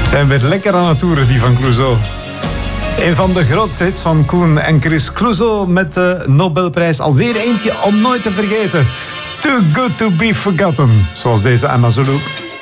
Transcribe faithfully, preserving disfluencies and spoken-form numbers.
Zijn weer lekker aan het toeren, die van Clouseau. Een van de grootste hits van Koen en Chris. Clouseau met de Nobelprijs. Alweer eentje om nooit te vergeten. Too Good To Be Forgotten. Zoals deze Amazulu.